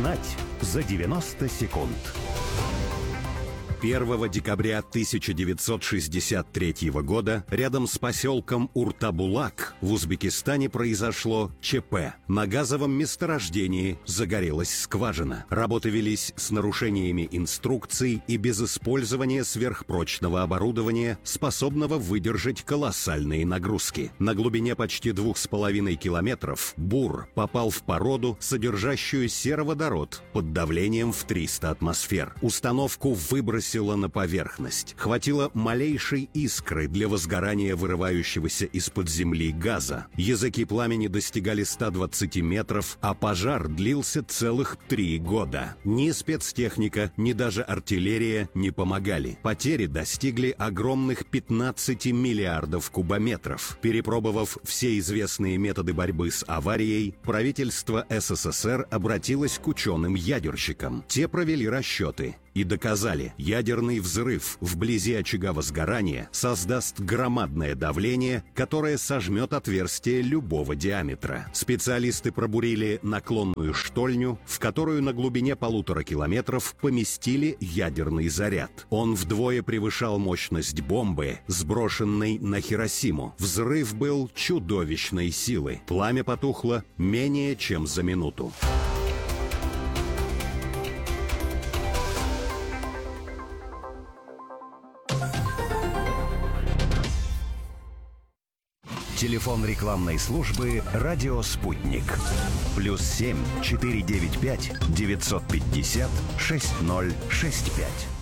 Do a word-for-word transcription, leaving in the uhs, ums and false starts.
Узнать за девяносто секунд. первого декабря тысяча девятьсот шестьдесят третьего года рядом с поселком Уртабулак в Узбекистане произошло ЧП. На газовом месторождении загорелась скважина. Работы велись с нарушениями инструкций и без использования сверхпрочного оборудования, способного выдержать колоссальные нагрузки. На глубине почти двух с половиной километров бур попал в породу, содержащую сероводород под давлением в триста атмосфер. Установку выбросили на поверхность. Хватило малейшей искры для возгорания вырывающегося из-под земли газа. Языки пламени достигали ста двадцати метров, а пожар длился целых три года. Ни спецтехника, ни даже артиллерия не помогали. Потери достигли огромных пятнадцати миллиардов кубометров. Перепробовав все известные методы борьбы с аварией, правительство СССР обратилось к ученым-ядерщикам. Те провели расчеты и доказали, ядерный взрыв вблизи очага возгорания создаст громадное давление, которое сожмет отверстие любого диаметра. Специалисты пробурили наклонную штольню, в которую на глубине полутора километров поместили ядерный заряд. Он вдвое превышал мощность бомбы, сброшенной на Хиросиму. Взрыв был чудовищной силы. Пламя потухло менее чем за минуту. Телефон рекламной службы «Радио Спутник». Плюс семь четыре девять пять девятьсот пятьдесят шесть ноль шесть пять.